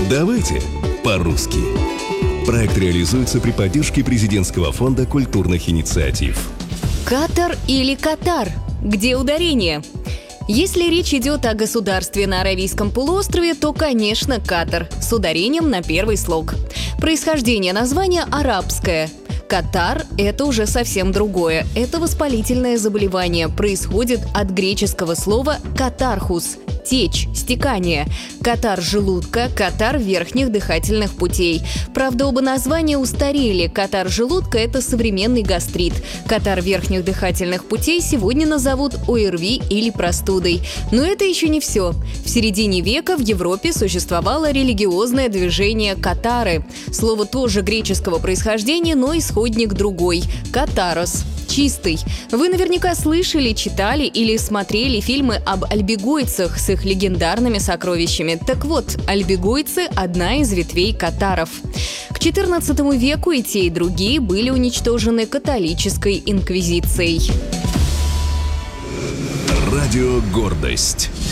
Давайте по-русски. Проект реализуется при поддержке Президентского фонда культурных инициатив. Катар или Катар? Где ударение? Если речь идет о государстве на Аравийском полуострове, то, конечно, Катар, с ударением на первый слог. Происхождение названия арабское. Катар – это уже совсем другое. Это воспалительное заболевание, происходит от греческого слова «катархус» – течь, стекание. Катар желудка, катар верхних дыхательных путей. Правда, оба названия устарели. Катар желудка – это современный гастрит. Катар верхних дыхательных путей сегодня назовут ОРВИ или простудой. Но это еще не все. В середине века в Европе существовало религиозное движение катары. Слово тоже греческого происхождения, но исходник другой – катарос. Чистый. Вы наверняка слышали, читали или смотрели фильмы об альбегойцах с их легендарными сокровищами. Так вот, альбегойцы – одна из ветвей катаров. К XIV веку и те, и другие были уничтожены католической инквизицией. Радио «Гордость».